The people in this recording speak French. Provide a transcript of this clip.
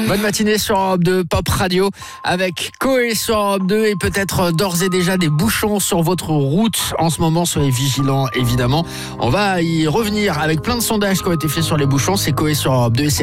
Bonne matinée sur Europe 2, Pop Radio avec Coé sur Europe 2 et peut-être d'ores et déjà des bouchons sur votre route en ce moment. Soyez vigilants évidemment. On va y revenir avec plein de sondages qui ont été faits sur les bouchons. C'est Coé sur Europe 2 et c'est